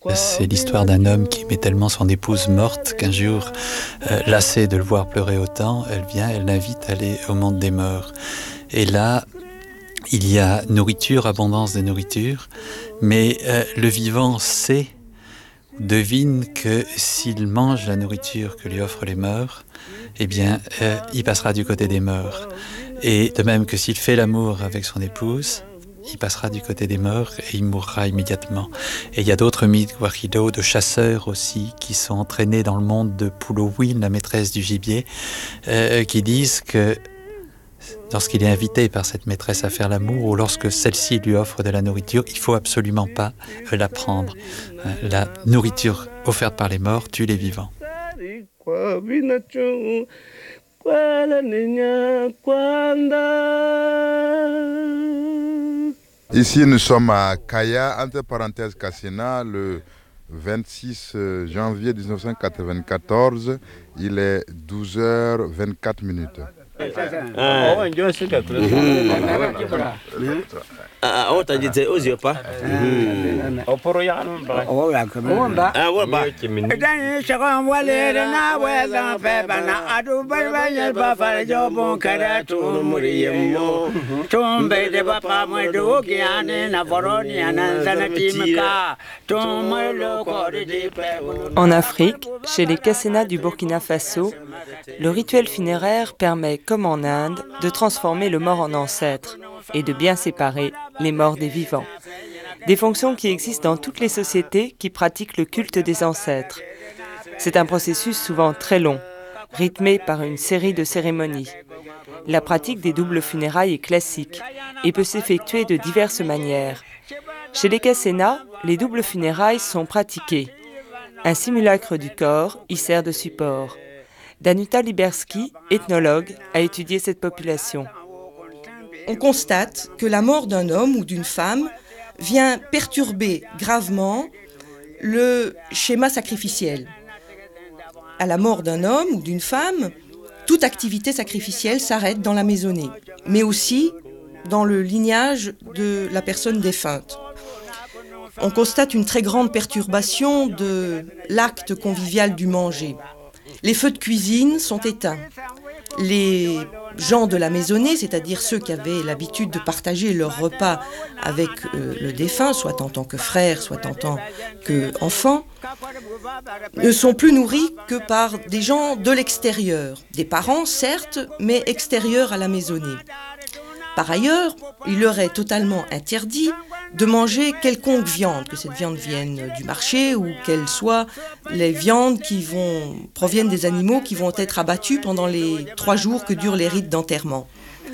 C'est l'histoire d'un homme qui aimait tellement son épouse morte qu'un jour, lassée de le voir pleurer autant, elle vient, elle l'invite à aller au monde des morts. Et là, il y a nourriture, abondance de nourriture, mais le vivant sait, devine que s'il mange la nourriture que lui offrent les morts, eh bien, il passera du côté des morts. Et de même que s'il fait l'amour avec son épouse, il passera du côté des morts et il mourra immédiatement. Et il y a d'autres mythes, guajido, de chasseurs aussi, qui sont entraînés dans le monde de Pulowin, la maîtresse du gibier, qui disent que lorsqu'il est invité par cette maîtresse à faire l'amour ou lorsque celle-ci lui offre de la nourriture, il ne faut absolument pas la prendre. La nourriture offerte par les morts tue les vivants. Ici, nous sommes à Kaya, entre parenthèses Cassena, le 26 janvier 1994. Il est 12h24. En Afrique, chez les Kassena du Burkina Faso, le rituel funéraire permet, comme en Inde, de transformer le mort en ancêtre et de bien séparer les morts des vivants. Des fonctions qui existent dans toutes les sociétés qui pratiquent le culte des ancêtres. C'est un processus souvent très long, rythmé par une série de cérémonies. La pratique des doubles funérailles est classique et peut s'effectuer de diverses manières. Chez les Kassena, les doubles funérailles sont pratiquées. Un simulacre du corps y sert de support. Danuta Liberski, ethnologue, a étudié cette population. On constate que la mort d'un homme ou d'une femme vient perturber gravement le schéma sacrificiel. À la mort d'un homme ou d'une femme, toute activité sacrificielle s'arrête dans la maisonnée, mais aussi dans le lignage de la personne défunte. On constate une très grande perturbation de l'acte convivial du manger. Les feux de cuisine sont éteints. Les gens de la maisonnée, c'est-à-dire ceux qui avaient l'habitude de partager leur repas avec le défunt, soit en tant que frère, soit en tant qu'enfant, ne sont plus nourris que par des gens de l'extérieur. Des parents, certes, mais extérieurs à la maisonnée. Par ailleurs, il leur est totalement interdit de manger quelconque viande, que cette viande vienne du marché ou qu'elle soit les viandes qui proviennent des animaux qui vont être abattus pendant les 3 jours que durent les rites d'enterrement.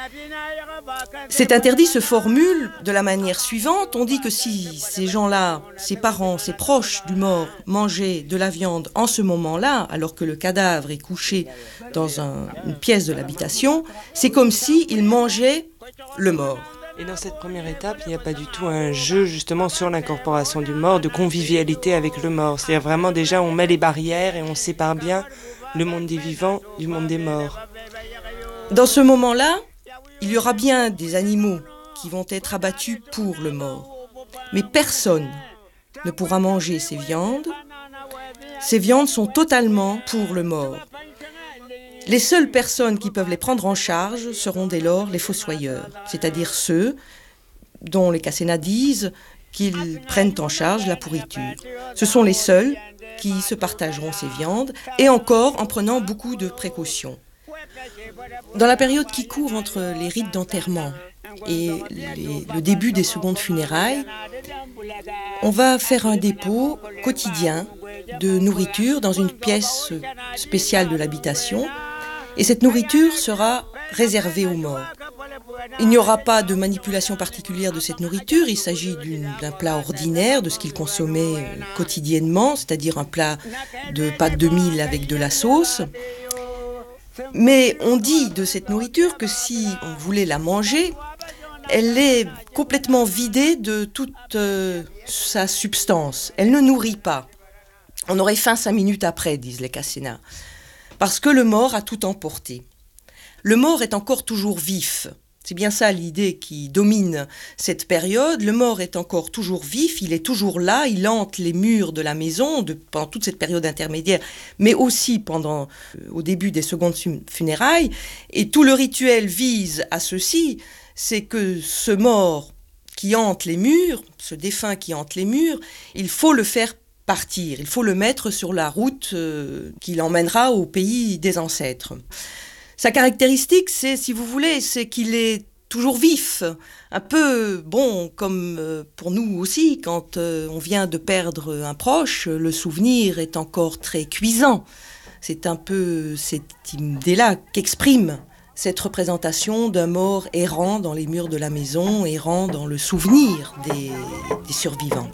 Cet interdit se formule de la manière suivante. On dit que si ces gens-là, ces parents, ces proches du mort mangeaient de la viande en ce moment-là, alors que le cadavre est couché dans une pièce de l'habitation, c'est comme s'ils mangeaient le mort. Et dans cette première étape, il n'y a pas du tout un jeu justement sur l'incorporation du mort, de convivialité avec le mort. C'est-à-dire vraiment déjà on met les barrières et on sépare bien le monde des vivants du monde des morts. Dans ce moment-là, il y aura bien des animaux qui vont être abattus pour le mort. Mais personne ne pourra manger ces viandes. Ces viandes sont totalement pour le mort. Les seules personnes qui peuvent les prendre en charge seront dès lors les fossoyeurs, c'est-à-dire ceux dont les Kassena disent qu'ils prennent en charge la pourriture. Ce sont les seuls qui se partageront ces viandes, et encore en prenant beaucoup de précautions. Dans la période qui court entre les rites d'enterrement et le début des secondes funérailles, on va faire un dépôt quotidien de nourriture dans une pièce spéciale de l'habitation. Et cette nourriture sera réservée aux morts. Il n'y aura pas de manipulation particulière de cette nourriture, il s'agit d'un plat ordinaire, de ce qu'ils consommaient quotidiennement, c'est-à-dire un plat de pâte de mil avec de la sauce. Mais on dit de cette nourriture que si on voulait la manger, elle est complètement vidée de toute sa substance. Elle ne nourrit pas. On aurait faim 5 minutes après, disent les Kassena. Parce que le mort a tout emporté. Le mort est encore toujours vif, C'est bien ça l'idée qui domine cette période. Le mort est encore toujours vif, il est toujours là, il hante les murs de la maison pendant toute cette période intermédiaire, mais aussi au début des secondes funérailles. Et tout le rituel vise à ceci, c'est que ce mort qui hante les murs, ce défunt qui hante les murs, il faut le faire partir, il faut le mettre sur la route qui l'emmènera au pays des ancêtres. Sa caractéristique, c'est, si vous voulez, c'est qu'il est toujours vif, un peu, comme pour nous aussi, quand on vient de perdre un proche, le souvenir est encore très cuisant. C'est un peu cette idée-là qu'exprime cette représentation d'un mort errant dans les murs de la maison, errant dans le souvenir des survivants.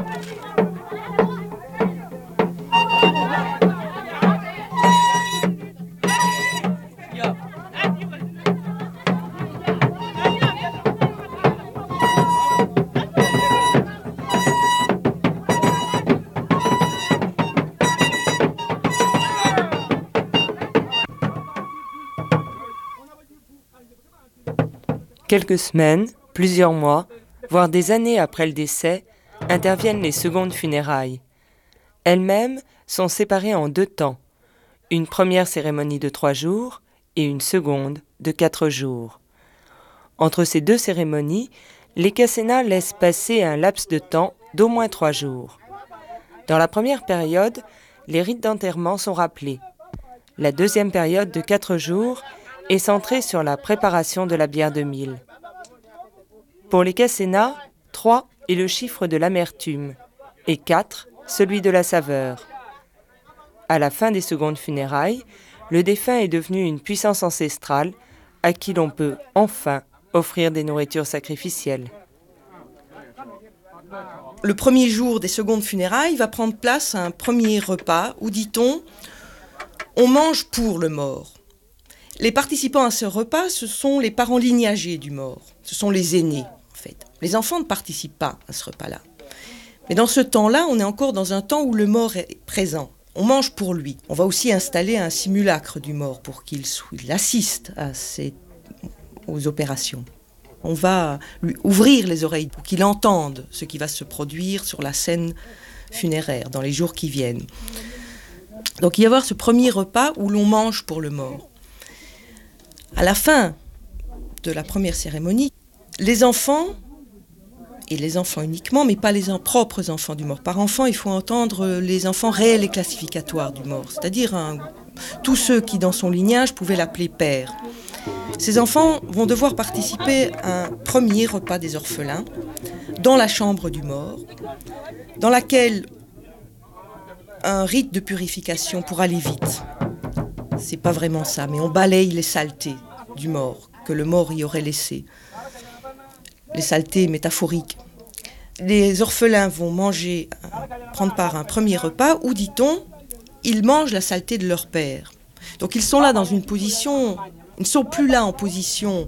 Quelques semaines, plusieurs mois, voire des années après le décès, interviennent les secondes funérailles. Elles-mêmes sont séparées en 2 temps, une première cérémonie de 3 jours et une seconde de 4 jours. Entre ces 2 cérémonies, les Cassénas laissent passer un laps de temps d'au moins 3 jours. Dans la première période, les rites d'enterrement sont rappelés. La deuxième période de 4 jours est centrée sur la préparation de la bière de mil. Pour les Cassénas, 3 est le chiffre de l'amertume et 4 celui de la saveur. À la fin des secondes funérailles, le défunt est devenu une puissance ancestrale à qui l'on peut enfin offrir des nourritures sacrificielles. Le premier jour des secondes funérailles va prendre place un premier repas où, dit-on, on mange pour le mort. Les participants à ce repas, ce sont les parents lignagés du mort. Ce sont les aînés, en fait. Les enfants ne participent pas à ce repas-là. Mais dans ce temps-là, on est encore dans un temps où le mort est présent. On mange pour lui. On va aussi installer un simulacre du mort pour qu'il assiste aux opérations. On va lui ouvrir les oreilles pour qu'il entende ce qui va se produire sur la scène funéraire dans les jours qui viennent. Donc il va y avoir ce premier repas où l'on mange pour le mort. À la fin de la première cérémonie, les enfants, et les enfants uniquement, mais pas les propres enfants du mort. Par enfant, il faut entendre les enfants réels et classificatoires du mort, c'est-à-dire tous ceux qui, dans son lignage, pouvaient l'appeler père. Ces enfants vont devoir participer à un premier repas des orphelins dans la chambre du mort, dans laquelle un rite de purification pour aller vite. C'est pas vraiment ça, mais on balaye les saletés du mort, que le mort y aurait laissées. Les saletés métaphoriques. Les orphelins vont prendre part à un premier repas où, dit-on, ils mangent la saleté de leur père. Donc ils sont là dans une position, ils ne sont plus là en position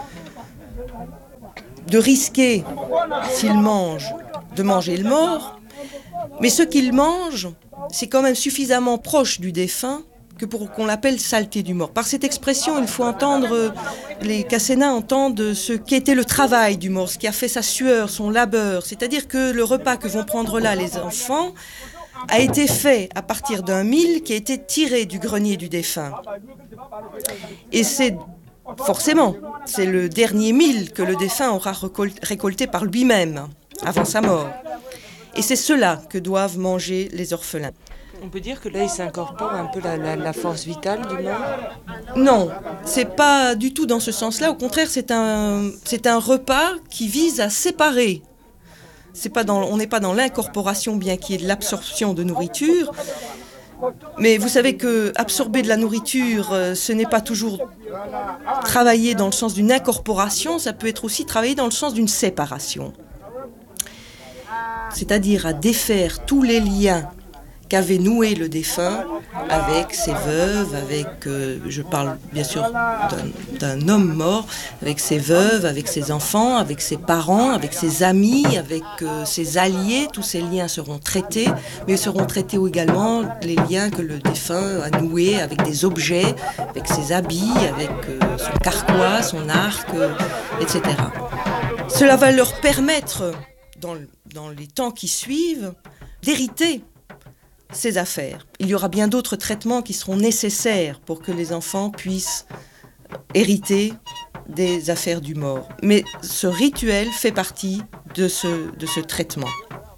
de risquer, s'ils mangent, de manger le mort, mais ce qu'ils mangent, c'est quand même suffisamment proche du défunt que pour qu'on l'appelle saleté du mort. Par cette expression, il faut entendre, les Cassénas entendent ce qu'était le travail du mort, ce qui a fait sa sueur, son labeur. C'est-à-dire que le repas que vont prendre là les enfants a été fait à partir d'un mil qui a été tiré du grenier du défunt. Et c'est le dernier mil que le défunt aura récolté par lui-même, avant sa mort. Et c'est cela que doivent manger les orphelins. On peut dire que là, il s'incorpore un peu la force vitale du mort ? Non, c'est pas du tout dans ce sens-là. Au contraire, c'est un repas qui vise à séparer. On n'est pas dans l'incorporation, bien qu'il y ait de l'absorption de nourriture. Mais vous savez que absorber de la nourriture, ce n'est pas toujours travailler dans le sens d'une incorporation, ça peut être aussi travailler dans le sens d'une séparation. C'est-à-dire à défaire tous les liens qu'avait noué le défunt avec ses veuves, avec, je parle bien sûr d'un homme mort, avec ses veuves, avec ses enfants, avec ses parents, avec ses amis, avec ses alliés. Tous ces liens seront traités, mais seront traités également les liens que le défunt a noués avec des objets, avec ses habits, avec son carquois, son arc, etc. Cela va leur permettre, dans les temps qui suivent, d'hériter ces affaires. Il y aura bien d'autres traitements qui seront nécessaires pour que les enfants puissent hériter des affaires du mort. Mais ce rituel fait partie de ce traitement.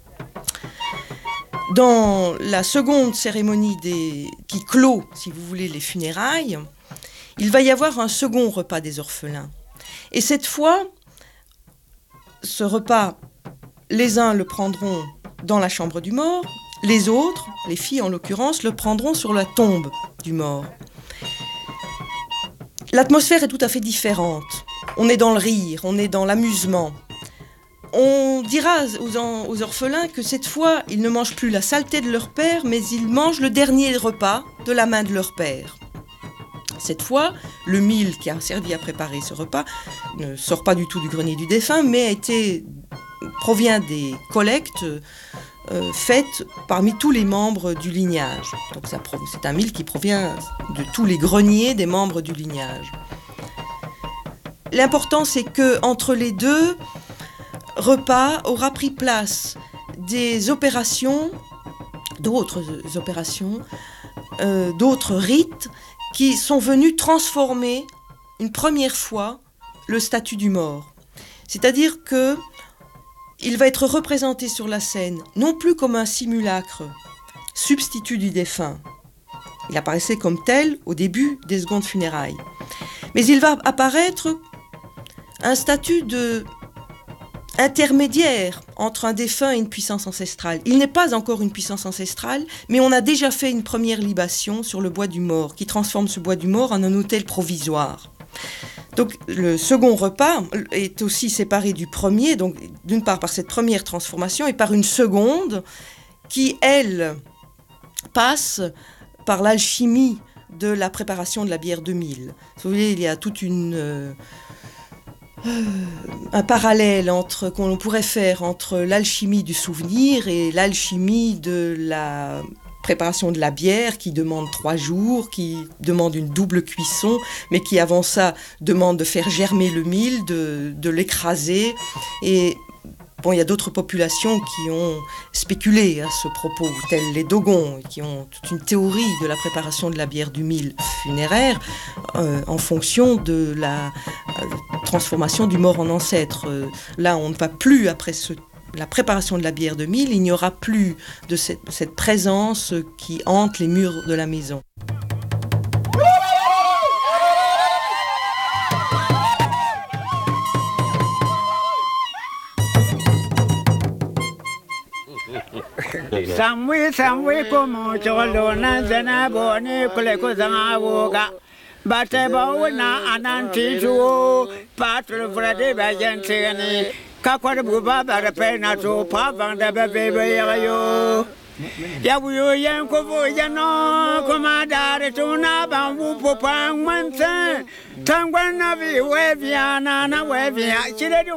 Dans la seconde cérémonie qui clôt, si vous voulez, les funérailles, il va y avoir un second repas des orphelins. Et cette fois, ce repas, les uns le prendront dans la chambre du mort, les autres, les filles en l'occurrence, le prendront sur la tombe du mort. L'atmosphère est tout à fait différente. On est dans le rire, on est dans l'amusement. On dira aux orphelins que cette fois, ils ne mangent plus la saleté de leur père, mais ils mangent le dernier repas de la main de leur père. Cette fois, le mil qui a servi à préparer ce repas ne sort pas du tout du grenier du défunt, mais provient des collectes faites parmi tous les membres du lignage. Donc c'est un mil qui provient de tous les greniers des membres du lignage. L'important, c'est qu'entre les deux repas aura pris place des opérations, d'autres opérations, d'autres rites qui sont venus transformer une première fois le statut du mort. C'est-à-dire qu'il va être représenté sur la scène non plus comme un simulacre, substitut du défunt. Il apparaissait comme tel au début des secondes funérailles. Mais il va apparaître un statut intermédiaire entre un défunt et une puissance ancestrale. Il n'est pas encore une puissance ancestrale, mais on a déjà fait une première libation sur le bois du mort, qui transforme ce bois du mort en un autel provisoire. Donc le second repas est aussi séparé du premier, donc d'une part par cette première transformation et par une seconde qui, elle, passe par l'alchimie de la préparation de la bière de mil. Vous voyez, il y a toute un parallèle qu'on pourrait faire entre l'alchimie du souvenir et l'alchimie de la préparation de la bière qui demande 3 jours, qui demande une double cuisson, mais qui avant ça demande de faire germer le mil, de l'écraser. Et bon, il y a d'autres populations qui ont spéculé à ce propos, telles les Dogons, qui ont toute une théorie de la préparation de la bière du mil funéraire en fonction de la transformation du mort en ancêtre. Là, on ne va plus après la préparation de la bière de mil, il n'y aura plus de cette présence qui hante les murs de la maison. Samwe como cholo na zana boni kule ko zanga woga bate bawna ananti jo patre frade bajenteni kakwar buba bara pena to pa vanda bebe yo ya wuyo yan ko vo yano koma dare to na bambu popang manten tangwana vi we viana na we via chire